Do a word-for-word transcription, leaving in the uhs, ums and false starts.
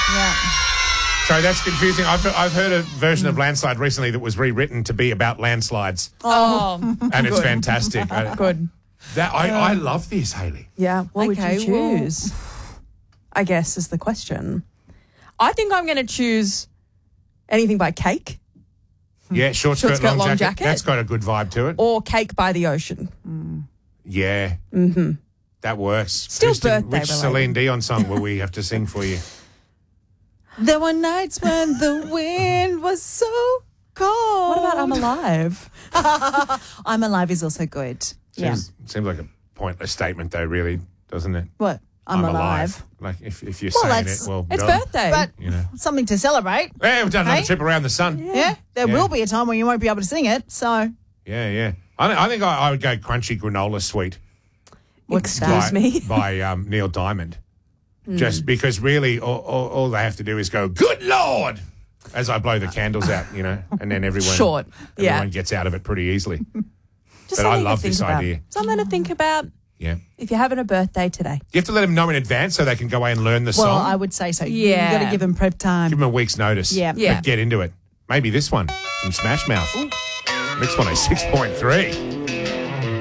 Yeah. So that's confusing. I've, I've heard a version of Landslide recently that was rewritten to be about landslides. Oh, And it's fantastic. I, good. that, I, I love this, Hayley. Yeah. What Okay, would you well- choose? I guess is the question. I think I'm going to choose. Anything by Cake Yeah, short skirt, Short skirt, long, long jacket. jacket. That's got a good vibe to it. or Cake by the Ocean? Yeah. Mm-hmm. That works. Still Which, birthday Which related. Celine Dion song will we have to sing for you? There were nights when the wind was so cold. What about I'm Alive? I'm Alive is also good. Yeah. Seems, seems like a pointless statement, though, really, doesn't it? What? I'm, alive. Like, if, if you're Well, saying that's- it, well, It's duh. birthday. But You know. something to celebrate. Yeah, we've done another Hey? trip around the sun. Yeah, Yeah. There Yeah. will be a time when you won't be able to sing it. So yeah. I, thi- I think I, I would go Crunchy Granola Sweet Excuse by, me. by um, Neil Diamond. Just because really all, all, all they have to do is go, good Lord, as I blow the candles out, you know, and then everyone, Short. Yeah. everyone gets out of it pretty easily. Just But I something to love think this about. idea. Something to think about Yeah. if you're having a birthday today. You have to let them know in advance so they can go away and learn the well, song. I would say so. Yeah. You got to give them prep time. Give them a week's notice. Yeah. Yeah. But get into it. Maybe this one from Smash Mouth. Mix one oh six point three.